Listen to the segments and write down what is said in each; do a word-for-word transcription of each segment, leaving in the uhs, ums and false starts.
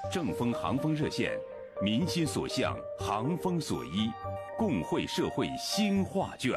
正风航风热线，民心所向，航风所依，共绘社会新画卷。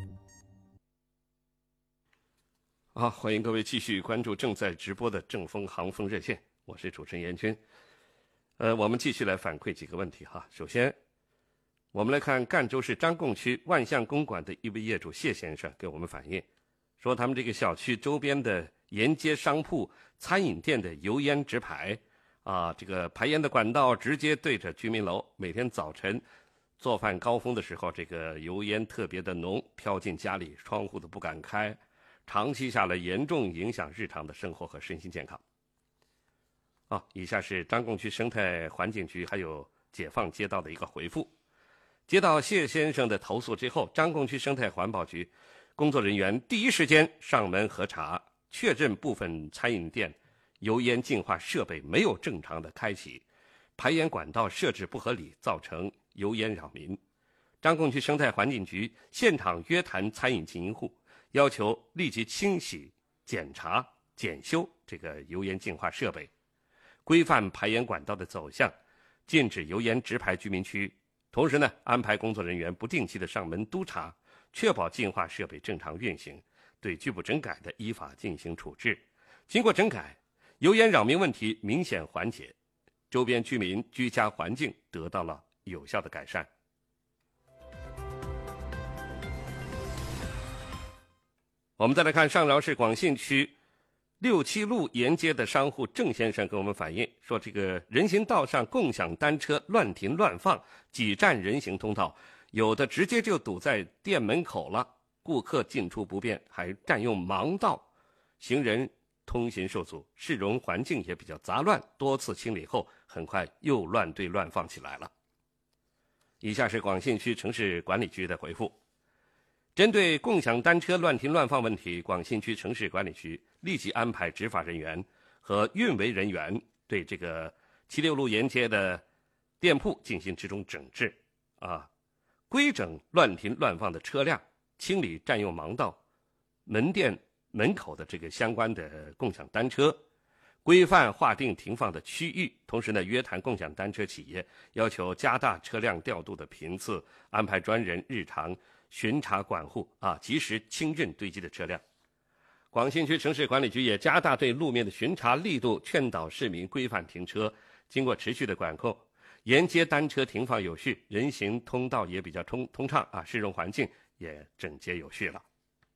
好，欢迎各位继续关注正在直播的正风航风热线，我是主持人严军。呃，我们继续来反馈几个问题哈。首先，我们来看赣州市张贡区万象公馆的一位业主谢先生给我们反映，说他们这个小区周边的沿街商铺、餐饮店的油烟直排啊，这个排烟的管道直接对着居民楼，每天早晨做饭高峰的时候，这个油烟特别的浓，飘进家里，窗户都不敢开，长期下来严重影响日常的生活和身心健康。啊，以下是张贡区生态环境局还有解放街道的一个回复。接到谢先生的投诉之后，张贡区生态环保局工作人员第一时间上门核查，确认部分餐饮店油烟净化设备没有正常的开启，排烟管道设置不合理，造成油烟扰民。张贡区生态环境局现场约谈餐饮经营户，要求立即清洗、检查、检修这个油烟净化设备，规范排烟管道的走向，禁止油烟直排居民区。同时呢，安排工作人员不定期的上门督查，确保净化设备正常运行，对拒不整改的依法进行处置。经过整改，油烟扰民问题明显缓解，周边居民居家环境得到了有效的改善。我们再来看上饶市广信区六七路沿街的商户郑先生给我们反映说，这个人行道上共享单车乱停乱放，挤占人行通道，有的直接就堵在店门口了，顾客进出不便，还占用盲道，行人通行受阻，市容环境也比较杂乱，多次清理后很快又乱堆乱放起来了。以下是广信区城市管理局的回复。针对共享单车乱停乱放问题，广信区城市管理局立即安排执法人员和运维人员对这个七六路沿街的店铺进行集中整治，啊，规整乱停乱放的车辆，清理占用盲道、门店门口的这个相关的共享单车，规范划定停放的区域。同时呢，约谈共享单车企业，要求加大车辆调度的频次，安排专人日常巡查管护，啊，及时清认堆积的车辆。广信区城市管理局也加大对路面的巡查力度，劝导市民规范停车。经过持续的管控，沿街单车停放有序，人行通道也比较通通畅啊，市容环境也整洁有序了。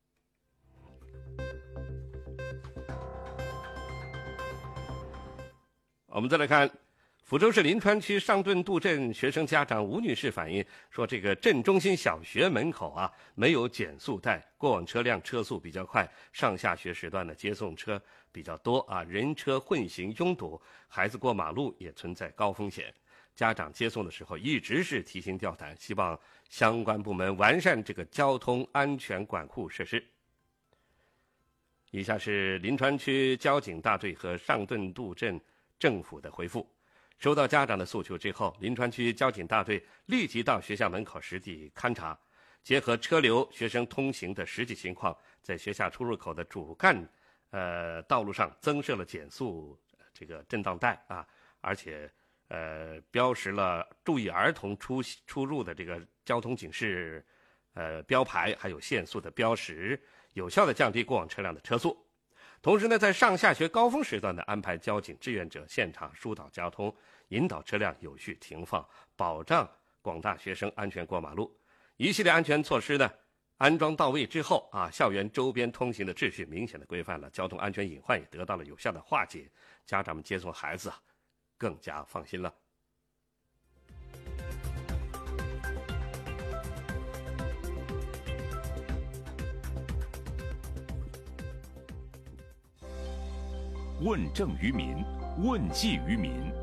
我们再来看福州市临川区上顿渡镇学生家长吴女士反映说，这个镇中心小学门口啊没有减速带，过往车辆车速比较快，上下学时段的接送车比较多啊，人车混行拥堵，孩子过马路也存在高风险。家长接送的时候一直是提心吊胆，希望相关部门完善这个交通安全管护设施。以下是临川区交警大队和上顿渡镇政府的回复。收到家长的诉求之后，临川区交警大队立即到学校门口实地勘查，结合车流、学生通行的实际情况，在学校出入口的主干呃道路上增设了减速这个震荡带啊，而且呃标识了注意儿童出出入的这个交通警示呃标牌，还有限速的标识，有效的降低过往车辆的车速。同时呢，在上下学高峰时段呢，安排交警志愿者现场疏导交通，引导车辆有序停放，保障广大学生安全过马路。一系列安全措施呢安装到位之后啊，校园周边通行的秩序明显的规范了，交通安全隐患也得到了有效的化解，家长们接送孩子啊更加放心了。 问政于民，问计于民。